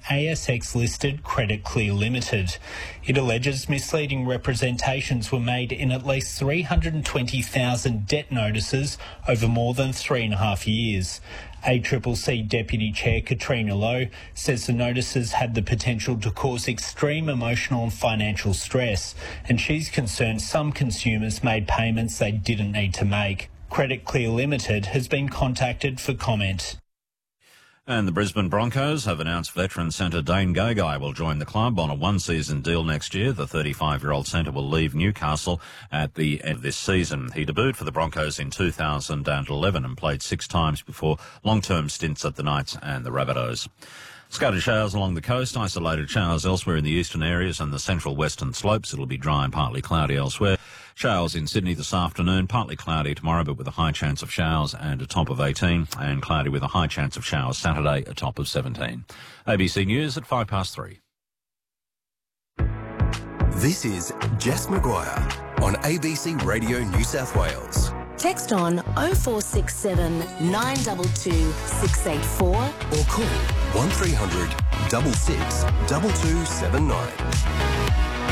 ASX-listed Credit Clear Limited. It alleges misleading representations were made in at least 320,000 debt notices over more than 3.5 years. ACCC Deputy Chair Katrina Lowe says the notices had the potential to cause extreme emotional and financial stress, and she's concerned some consumers made payments they didn't need to make. Credit Clear Limited has been contacted for comment. And the Brisbane Broncos have announced veteran centre Dane Gagai will join the club on a one-season deal next year. The 35-year-old centre will leave Newcastle at the end of this season. He debuted for the Broncos in 2011 and played 6 times before long-term stints at the Knights and the Rabbitohs. Scattered showers along the coast, isolated showers elsewhere in the eastern areas and the central western slopes. It'll be dry and partly cloudy elsewhere. Showers in Sydney this afternoon, partly cloudy tomorrow, but with a high chance of showers and a top of 18, and cloudy with a high chance of showers Saturday, a top of 17. ABC News at 3:05. This is Jess Maguire on ABC Radio New South Wales. Text on 0467 922 684 Or call 1300 66 2279.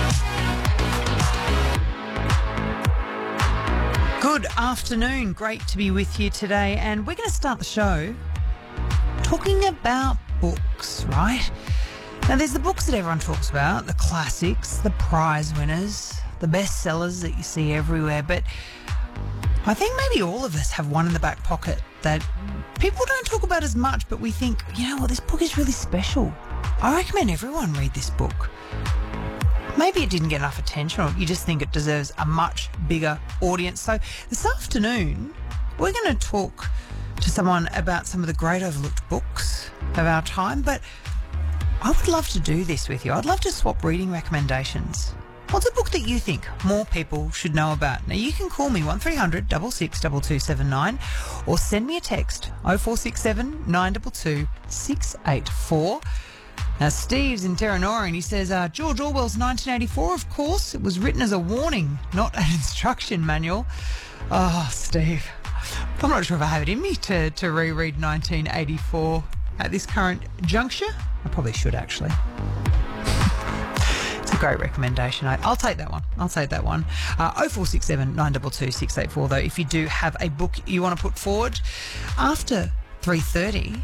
Good afternoon. Great to be with you today. And we're going to start the show talking about books, right? Now, there's the books that everyone talks about, the classics, the prize winners, the bestsellers that you see everywhere. But I think maybe all of us have one in the back pocket that people don't talk about as much, but we think, you know what, this book is really special. I recommend everyone read this book. Maybe it didn't get enough attention, or you just think it deserves a much bigger audience. So this afternoon, we're going to talk to someone about some of the great overlooked books of our time, but I would love to do this with you. I'd love to swap reading recommendations. What's a book that you think more people should know about? Now, you can call me 1300 66 2279 or send me a text 0467 922 684. Now, Steve's in Terranora and he says, George Orwell's 1984, of course. It was written as a warning, not an instruction manual. Oh, Steve, I'm not sure if I have it in me to reread 1984 at this current juncture. I probably should, actually. It's a great recommendation. I'll take that one. 0467 922 684, though, if you do have a book you want to put forward. After 3:30...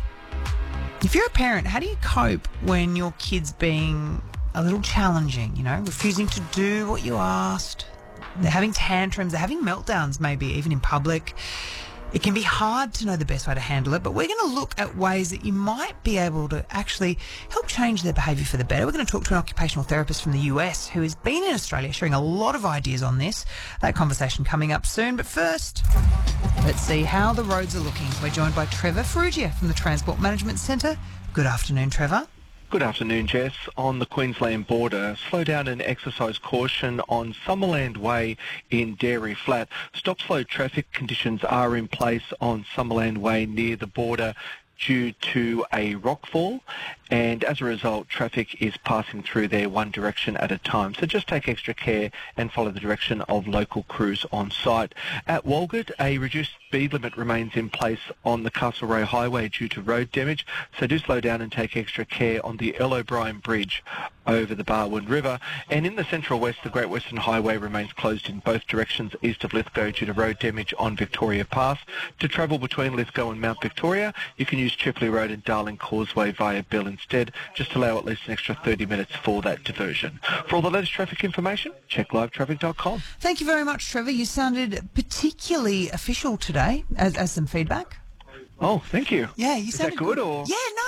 if you're a parent, how do you cope when your kid's being a little challenging, you know, refusing to do what you asked? They're having tantrums, they're having meltdowns maybe, even in public. It can be hard to know the best way to handle it, but we're going to look at ways that you might be able to actually help change their behaviour for the better. We're going to talk to an occupational therapist from the US who has been in Australia sharing a lot of ideas on this. That conversation coming up soon. But first, let's see how the roads are looking. We're joined by Trevor Ferrugia from the Transport Management Centre. Good afternoon, Trevor. Good afternoon, Jess. On the Queensland border, slow down and exercise caution on Summerland Way in Dairy Flat. Stop-slow traffic conditions are in place on Summerland Way near the border due to a rockfall, and as a result, traffic is passing through there one direction at a time. So just take extra care and follow the direction of local crews on site. At Walgett, a reduced speed limit remains in place on the Castle Row Highway due to road damage, so do slow down and take extra care on the Earl O'Brien Bridge over the Barwon River. And in the Central West, the Great Western Highway remains closed in both directions east of Lithgow due to road damage on Victoria Pass. To travel between Lithgow and Mount Victoria, you can use Chipley Road and Darling Causeway via Bill instead. Just allow at least an extra 30 minutes for that diversion. For all the latest traffic information, check livetraffic.com. Thank you very much, Trevor. You sounded particularly official today as some feedback. Oh, thank you. Yeah, you sounded Is that good or? Yeah, no.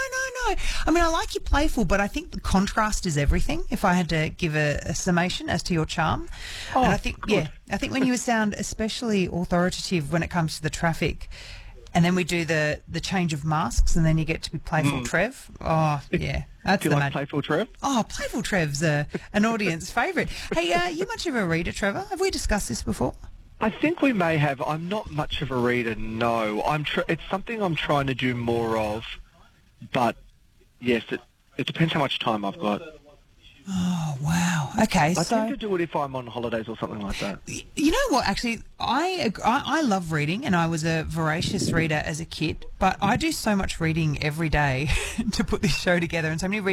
I mean, I like you playful, but I think the contrast is everything, if I had to give a summation as to your charm. Oh, and I think, good. I think when you sound especially authoritative when it comes to the traffic, and then we do the change of masks, and then you get to be playful Trev. Oh, yeah. That's Do you like playful Trev? Oh, playful Trev's an audience favourite. Hey, you much of a reader, Trevor? Have we discussed this before? I think we may have. I'm not much of a reader, no. It's something I'm trying to do more of, but yes, it depends how much time I've got. Oh, wow. Okay, I tend to do it if I'm on holidays or something like that. You know what, actually, I love reading, and I was a voracious reader as a kid, but I do so much reading every day to put this show together, and so many